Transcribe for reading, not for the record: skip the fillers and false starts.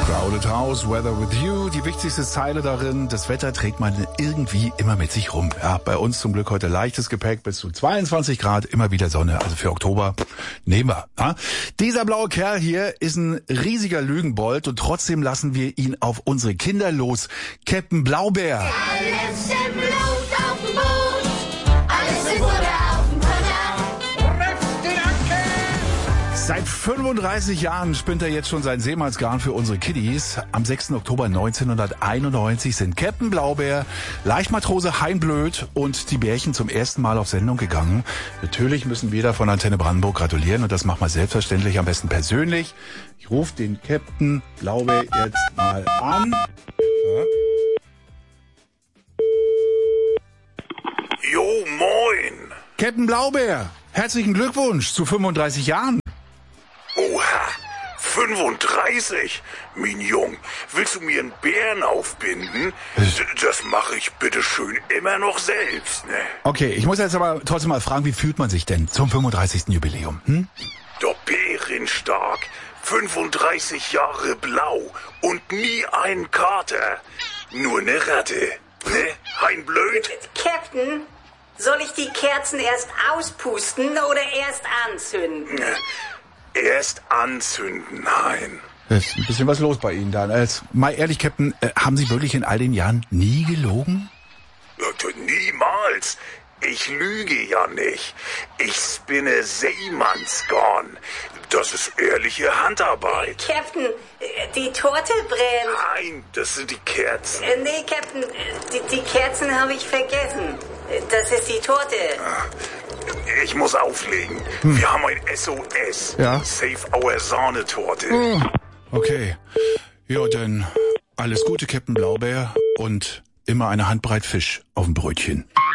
Crowded House, Weather with You, die wichtigste Zeile darin, das Wetter trägt man irgendwie immer mit sich rum. Ja, bei uns zum Glück heute leichtes Gepäck, bis zu 22 Grad, immer wieder Sonne, also für Oktober nehmen wir. Ja? Dieser blaue Kerl hier ist ein riesiger Lügenbold und trotzdem lassen wir ihn auf unsere Kinder los. Captain Blaubeer. Alles im Blut auf dem Boot, alles im Butter auf dem Kutter. Seit 35 Jahren spinnt er jetzt schon sein Seemannsgarn für unsere Kiddies. Am 6. Oktober 1991 sind Captain Blaubeer, Leichtmatrose Heinblöd und die Bärchen zum ersten Mal auf Sendung gegangen. Natürlich müssen wir da von Antenne Brandenburg gratulieren und das machen wir selbstverständlich am besten persönlich. Ich rufe den Captain Blaubeer jetzt mal an. Ja. Jo, moin. Captain Blaubeer, herzlichen Glückwunsch zu 35 Jahren. Oha, 35. Mein Jung, willst du mir einen Bären aufbinden? Das mache ich bitteschön immer noch selbst, ne? Okay, ich muss jetzt aber trotzdem mal fragen, wie fühlt man sich denn zum 35. Jubiläum? Der Bärenstark, 35 Jahre blau und nie ein Kater. Nur eine Ratte, ne? Heinblöd? Captain, soll ich die Kerzen erst auspusten oder erst anzünden? Erst anzünden, nein. Ist ein bisschen was los bei Ihnen dann. Mal ehrlich, Captain, haben Sie wirklich in all den Jahren nie gelogen? Niemals. Ich lüge ja nicht. Ich spinne Seemannsgarn. Das ist ehrliche Handarbeit. Captain, die Torte brennt. Nein, das sind die Kerzen. Nee, Captain, die Kerzen habe ich vergessen. Das ist die Torte. Ich muss auflegen. Wir haben ein SOS. Ja. Save our Sahnetorte. Okay. Ja, dann alles Gute, Captain Blaubeer, und immer eine Handbreit Fisch auf dem Brötchen.